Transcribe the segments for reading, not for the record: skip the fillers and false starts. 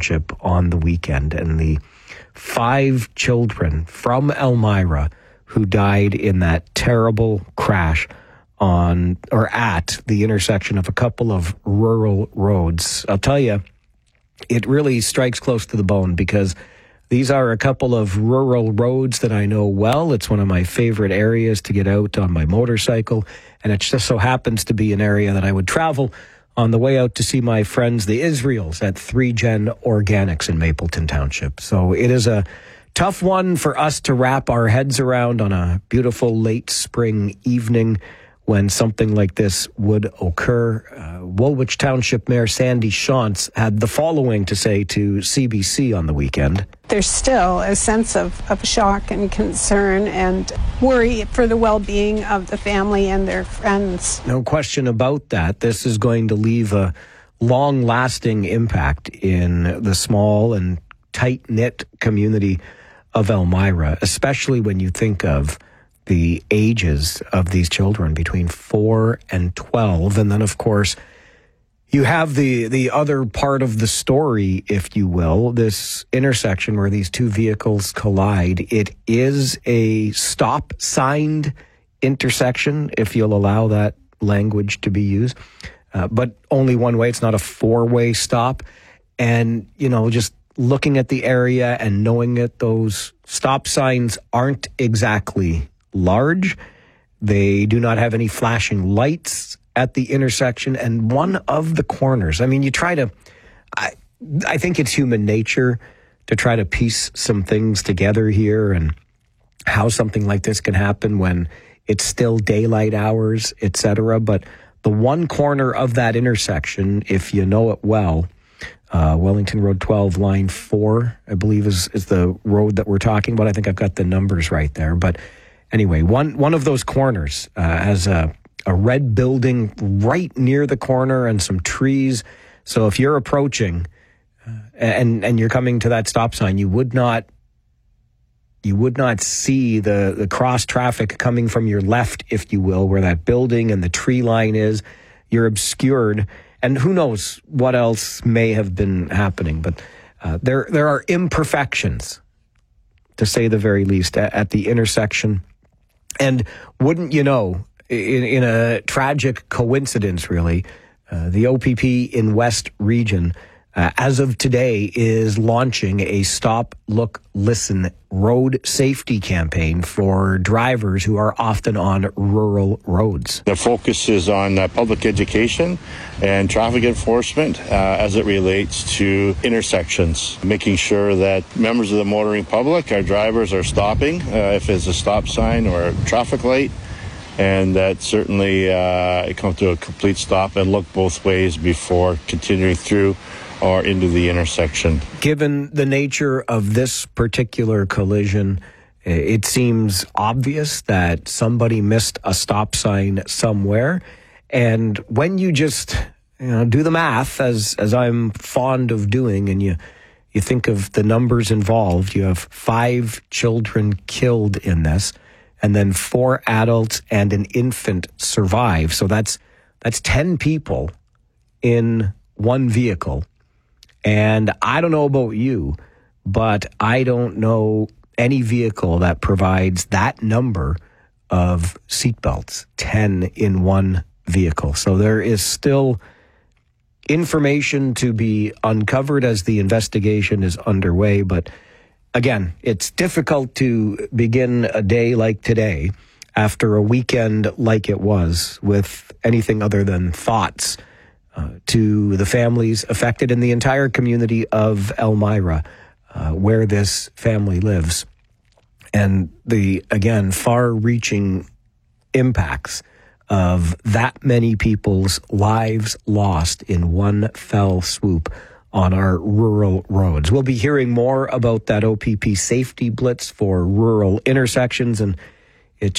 Township on the weekend, and the 5 children from Elmira who died in that terrible crash at the intersection of a couple of rural roads. I'll tell you, it really strikes close to the bone because these are a couple of rural roads that I know well. It's one of my favorite areas to get out on my motorcycle, and it just so happens to be an area that I would travel on the way out to see my friends, the Israels, at 3Gen Organics in Mapleton Township. So it is a tough one for us to wrap our heads around on a beautiful late spring evening when something like this would occur. Woolwich Township Mayor Sandy Shantz had the following to say to CBC on the weekend. There's still a sense of shock and concern and worry for the well-being of the family and their friends. No question about that. This is going to leave a long-lasting impact in the small and tight-knit community of Elmira, especially when you think of the ages of these children between 4 and 12. And then, of course, you have the other part of the story, if you will, this intersection where these two vehicles collide. It is a stop-signed intersection, if you'll allow that language to be used, but only one way. It's not a 4-way stop. And, just looking at the area and knowing that those stop signs aren't exactly large. They do not have any flashing lights at the intersection. And one of the corners, I think it's human nature to try to piece some things together here and how something like this can happen when it's still daylight hours, etc. But the one corner of that intersection, if you know it well, Wellington Road 12, line 4, I believe is the road that we're talking about. I think I've got the numbers right there. But anyway, one of those corners has a red building right near the corner and some trees. So if you're approaching and you're coming to that stop sign, you would not see the cross traffic coming from your left, if you will, where that building and the tree line is. You're obscured, and who knows what else may have been happening. But there are imperfections, to say the very least, at the intersection. And wouldn't you know, in a tragic coincidence, really, the OPP in West Region, as of today, is launching a Stop, Look, Listen road safety campaign for drivers who are often on rural roads. The focus is on public education and traffic enforcement as it relates to intersections, making sure that members of the motoring public, our drivers, are stopping if it's a stop sign or a traffic light, and that certainly come to a complete stop and look both ways before continuing through or into the intersection. Given the nature of this particular collision, it seems obvious that somebody missed a stop sign somewhere. And when you just do the math, as I'm fond of doing, and you think of the numbers involved, you have 5 children killed in this, and then 4 adults and an infant survive. So that's 10 people in one vehicle. And I don't know about you, but I don't know any vehicle that provides that number of seatbelts, 10 in one vehicle. So there is still information to be uncovered as the investigation is underway. But again, it's difficult to begin a day like today after a weekend like it was with anything other than thoughts to the families affected in the entire community of Elmira, where this family lives. And the, again, far-reaching impacts of that many people's lives lost in one fell swoop on our rural roads. We'll be hearing more about that OPP safety blitz for rural intersections, and it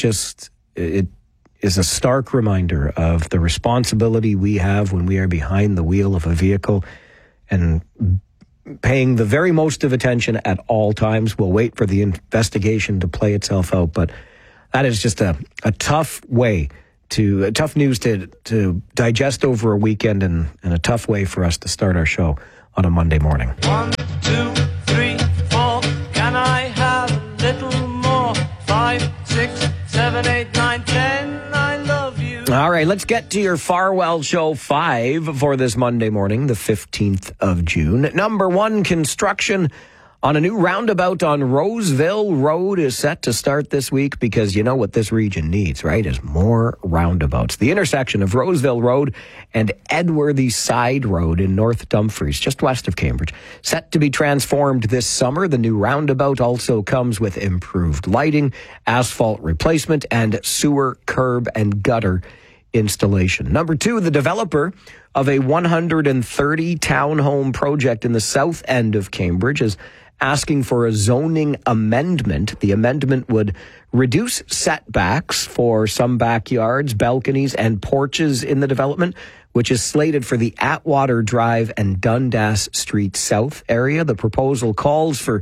is a stark reminder of the responsibility we have when we are behind the wheel of a vehicle and paying the very most of attention at all times. We'll wait for the investigation to play itself out, but that is just a tough news to digest over a weekend, and a tough way for us to start our show on a Monday morning. 2, 3, 4. Can I have a little more? 5, 6, 7, 8, 9, 10. I love you. All right, let's get to your Farwell Show 5 for this Monday morning, the 15th of June. Number 1, construction on a new roundabout on Roseville Road is set to start this week because you know what this region needs, right, is more roundabouts. The intersection of Roseville Road and Edworthy Side Road in North Dumfries, just west of Cambridge, set to be transformed this summer. The new roundabout also comes with improved lighting, asphalt replacement, and sewer, curb, and gutter installation. Number 2, the developer of a 130 townhome project in the south end of Cambridge is asking for a zoning amendment. The amendment would reduce setbacks for some backyards, balconies, and porches in the development, which is slated for the Atwater Drive and Dundas Street South area. The proposal calls for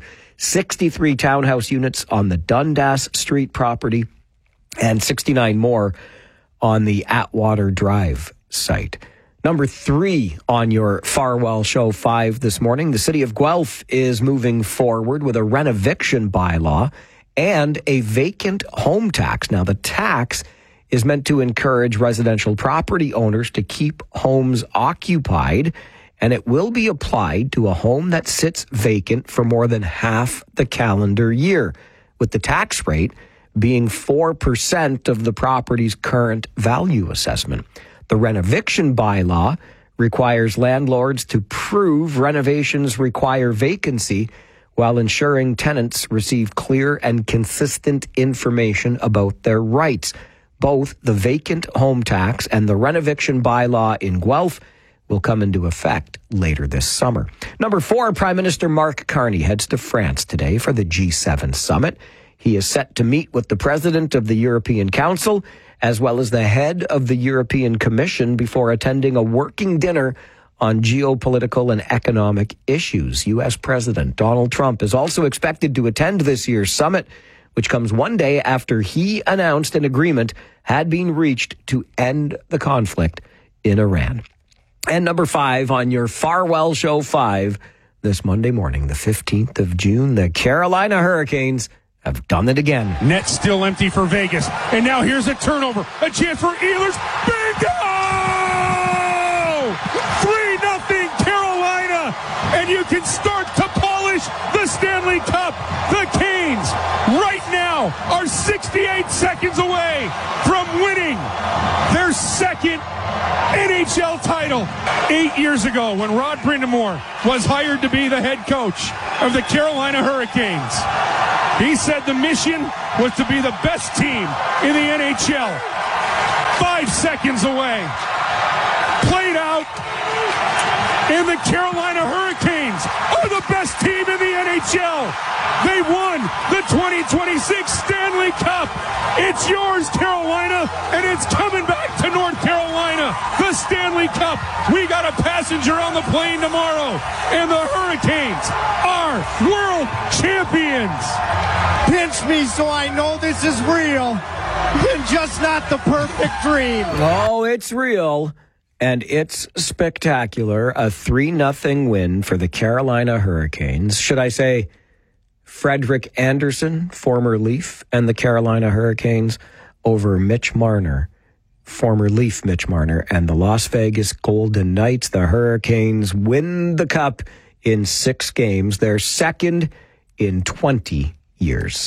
63 townhouse units on the Dundas Street property and 69 more on the Atwater Drive site. Number 3 on your Farwell Show 5 this morning, the city of Guelph is moving forward with a renoviction bylaw and a vacant home tax. Now, the tax is meant to encourage residential property owners to keep homes occupied, and it will be applied to a home that sits vacant for more than half the calendar year, with the tax rate being 4% of the property's current value assessment. The renoviction bylaw requires landlords to prove renovations require vacancy while ensuring tenants receive clear and consistent information about their rights. Both the vacant home tax and the renoviction bylaw in Guelph will come into effect later this summer. Number 4, Prime Minister Mark Carney heads to France today for the G7 summit. He is set to meet with the President of the European Council as well as the head of the European Commission before attending a working dinner on geopolitical and economic issues. U.S. President Donald Trump is also expected to attend this year's summit, which comes one day after he announced an agreement had been reached to end the conflict in Iran. And number 5 on your Farwell Show 5 this Monday morning, the 15th of June, the Carolina Hurricanes have done it again. Net still empty for Vegas. And now here's a turnover. A chance for Ehlers. Bingo! 3-0 Carolina. And you can start to polish the Stanley Cup. The Canes right now are 68 seconds away from winning their second NHL title. 8 years ago, when Rod Brind'Amour was hired to be the head coach of the Carolina Hurricanes, he said the mission was to be the best team in the NHL. 5 seconds away. Played out, and the Carolina Hurricanes are the best team in the NHL. They won the 2026 Stanley Cup. It's yours, Carolina, and it's coming back to North Carolina. The Stanley Cup. We got a passenger on the plane tomorrow, and the Hurricanes are world champions. Pinch me so I know this is real, and just not the perfect dream. Oh, it's real. And it's spectacular. A 3-0 win for the Carolina Hurricanes. Should I say Frederik Andersen, former Leaf, and the Carolina Hurricanes over Mitch Marner, former Leaf Mitch Marner, and the Las Vegas Golden Knights. The Hurricanes win the Cup in 6 games, their second in 20 years.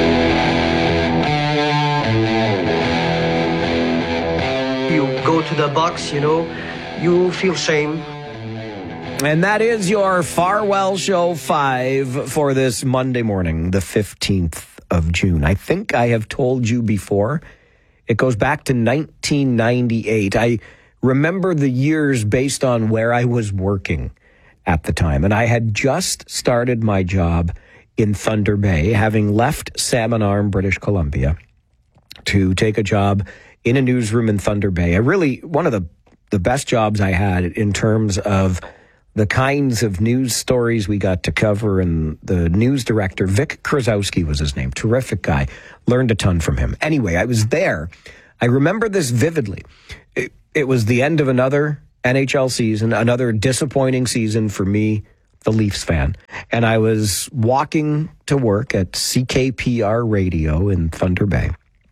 You go to the box, you feel shame. And that is your Farwell Show 5 for this Monday morning, the 15th of June. I think I have told you before, it goes back to 1998. I remember the years based on where I was working at the time. And I had just started my job in Thunder Bay, having left Salmon Arm, British Columbia, to take a job in a newsroom in Thunder Bay. One of the best jobs I had in terms of the kinds of news stories we got to cover, and the news director, Vic Krasowski was his name, terrific guy, learned a ton from him. Anyway, I was there. I remember this vividly. It was the end of another NHL season, another disappointing season for me, the Leafs fan. And I was walking to work at CKPR Radio in Thunder Bay.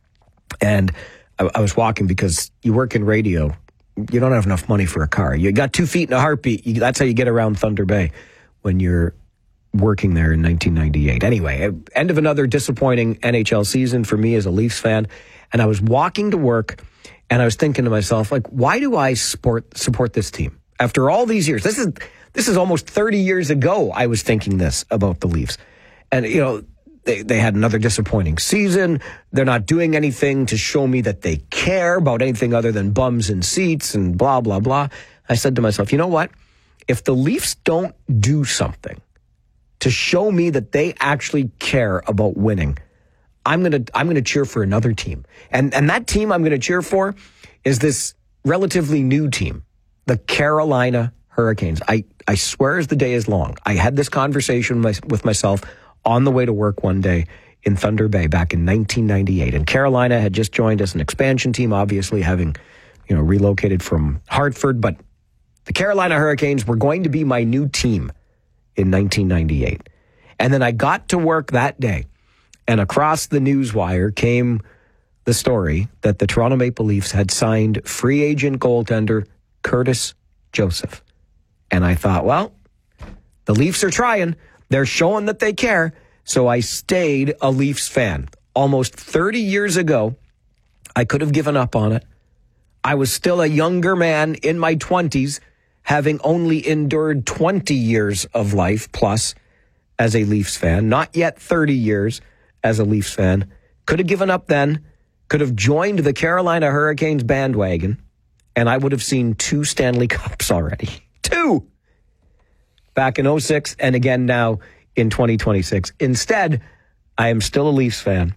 And I was walking because you work in radio. You don't have enough money for a car. You got 2 feet and a heartbeat. That's how you get around Thunder Bay when you're working there in 1998. Anyway, end of another disappointing NHL season for me as a Leafs fan. And I was walking to work and I was thinking to myself, like, why do I support this team? After all these years, this is almost 30 years ago I was thinking this about the Leafs. And, you know, they had another disappointing season. They're not doing anything to show me that they care about anything other than bums and seats and blah, blah, blah. I said to myself, you know what? If the Leafs don't do something to show me that they actually care about winning, I'm gonna cheer for another team. And that team I'm gonna cheer for is this relatively new team, the Carolina Hurricanes. I swear as the day is long. I had this conversation with myself on the way to work one day in Thunder Bay back in 1998. And Carolina had just joined as an expansion team, obviously having, you know, relocated from Hartford. But the Carolina Hurricanes were going to be my new team in 1998. And then I got to work that day, and across the newswire came the story that the Toronto Maple Leafs had signed free agent goaltender Curtis Joseph. And I thought, well, the Leafs are trying. They're showing that they care. So I stayed a Leafs fan. Almost 30 years ago, I could have given up on it. I was still a younger man in my 20s, having only endured 20 years of life plus as a Leafs fan. Not yet 30 years as a Leafs fan. Could have given up then. Could have joined the Carolina Hurricanes bandwagon. And I would have seen 2 Stanley Cups already. 2! Back in 2006 and again now in 2026. Instead, I am still a Leafs fan.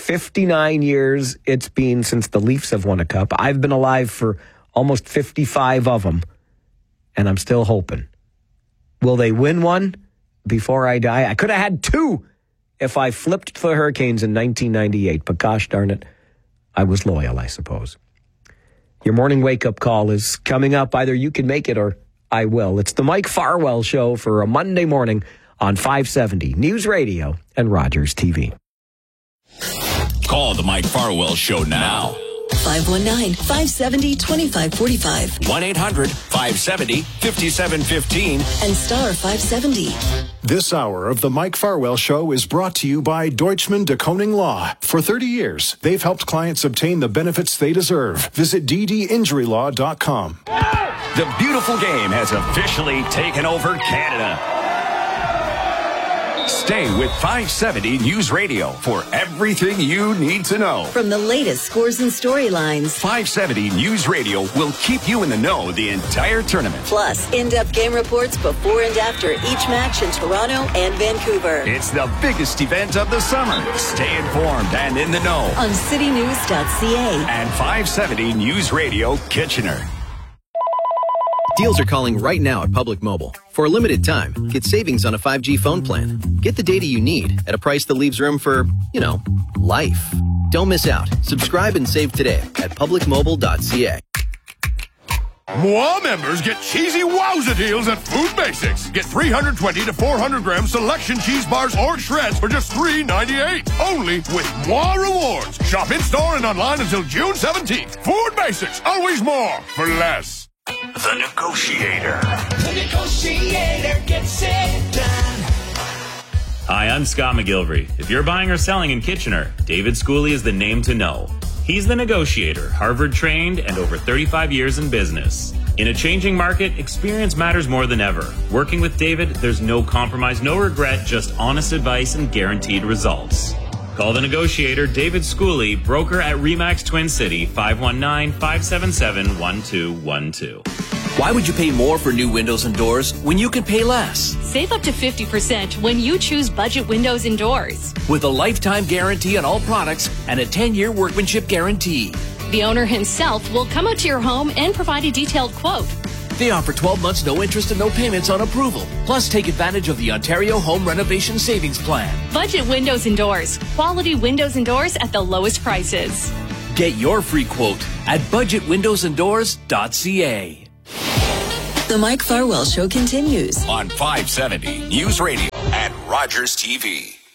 59 years it's been since the Leafs have won a cup. I've been alive for almost 55 of them, and I'm still hoping. Will they win one before I die? I could have had 2 if I flipped the Hurricanes in 1998, but gosh darn it, I was loyal, I suppose. Your morning wake-up call is coming up. Either you can make it or I will. It's the Mike Farwell Show for a Monday morning on 570 News Radio and Rogers TV. Call the Mike Farwell Show now. 519-570-2545. 1-800-570-5715. And star 570. This hour of the Mike Farwell Show is brought to you by Deutschman de Koning Law. For 30 years, they've helped clients obtain the benefits they deserve. Visit ddinjurylaw.com. The beautiful game has officially taken over Canada. Stay with 570 News Radio for everything you need to know. From the latest scores and storylines, 570 News Radio will keep you in the know the entire tournament. Plus, in-depth game reports before and after each match in Toronto and Vancouver. It's the biggest event of the summer. Stay informed and in the know on citynews.ca and 570 News Radio Kitchener. Deals are calling right now at Public Mobile. For a limited time, get savings on a 5G phone plan. Get the data you need at a price that leaves room for, you know, life. Don't miss out. Subscribe and save today at publicmobile.ca. Moi members get cheesy wowza deals at Food Basics. Get 320 to 400 gram selection cheese bars or shreds for just $3.98. Only with Moi Rewards. Shop in-store and online until June 17th. Food Basics. Always more for less. The Negotiator. The Negotiator gets it done. Hi, I'm Scott McGilvery. If you're buying or selling in Kitchener, David Schooley is the name to know. He's the Negotiator, Harvard-trained and over 35 years in business. In a changing market, experience matters more than ever. Working with David, there's no compromise, no regret, just honest advice and guaranteed results. Call the Negotiator, David Schooley, broker at RE/MAX Twin City, 519-577-1212. Why would you pay more for new windows and doors when you can pay less? Save up to 50% when you choose Budget Windows and Doors. With a lifetime guarantee on all products and a 10-year workmanship guarantee. The owner himself will come out to your home and provide a detailed quote. They offer 12 months no interest and no payments on approval. Plus, take advantage of the Ontario Home Renovation Savings Plan. Budget Windows and Doors. Quality windows and doors at the lowest prices. Get your free quote at budgetwindowsanddoors.ca. The Mike Farwell Show continues on 570 News Radio Rogers TV.